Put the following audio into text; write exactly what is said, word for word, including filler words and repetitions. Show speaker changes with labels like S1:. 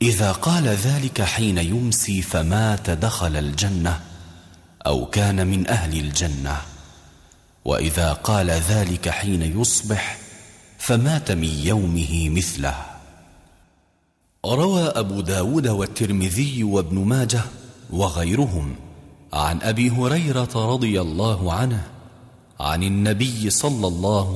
S1: إذا قال ذلك حين يمسي فمات دخل الجنة أو كان من أهل الجنة، وإذا قال ذلك حين يصبح فمات من يومه مثله. روى أبو داود والترمذي وابن ماجه وغيرهم عن أبي هريرة رضي الله عنه عن النبي صلى الله